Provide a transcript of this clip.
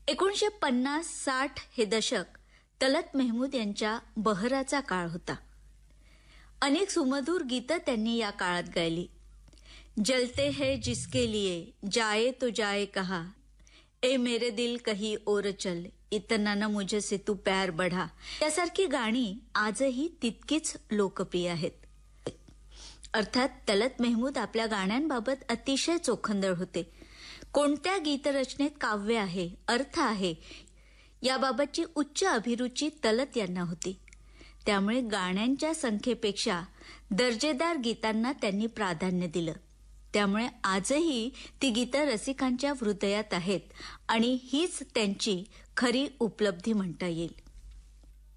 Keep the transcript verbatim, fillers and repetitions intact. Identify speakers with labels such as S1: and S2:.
S1: एकोणीसशे पन्नास साठ हे दशक तलत मेहमूद यांच्या बहराचा काळ होता. अनेक सुमधुर गीतं त्यांनी या काळात गायली. जलते है जिसके लिए जाए तो जाए कहा, ए मेरे दिल कहीं और चल, इतना न मुझसे तू प्यार बढ़ा यासारखी गाणी आजही तितकीच लोकप्रिय आहेत. अर्थात तलत मेहमूद आपल्या गाण्यांबाबत अतिशय चोखंदळ होते. कोणत्या गीतरचनेत काव्य आहे, अर्थ आहे याबाबतची उच्च अभिरुची तलत यांना होती. त्यामुळे गाण्यांच्या संख्येपेक्षा दर्जेदार गीतांना त्यांनी प्राधान्य दिलं. त्यामुळे आजही ती गीतं रसिकांच्या हृदयात आहेत आणि हीच त्यांची खरी उपलब्धी म्हणता येईल.